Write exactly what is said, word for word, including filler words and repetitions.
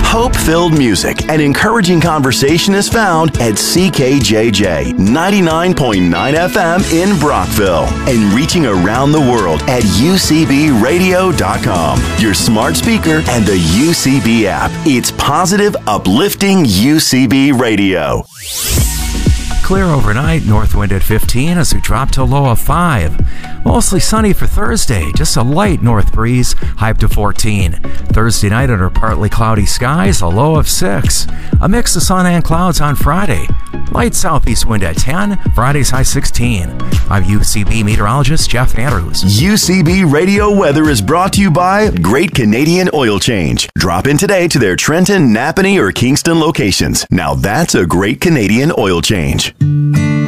Hope-filled music and encouraging conversation is found at C K J J ninety-nine point nine F M in Brockville and reaching around the world at U C B radio dot com, your smart speaker, and the U C B app. It's positive, uplifting U C B radio. Clear overnight, north wind at fifteen as we drop to a low of five. Mostly sunny for Thursday, just a light north breeze, high up to fourteen. Thursday night under partly cloudy skies, a low of six. A mix of sun and clouds on Friday. Light southeast wind at ten, Friday's high sixteen. I'm U C B meteorologist Jeff Andrews. U C B Radio Weather is brought to you by Great Canadian Oil Change. Drop in today to their Trenton, Napanee, or Kingston locations. Now that's a Great Canadian Oil Change.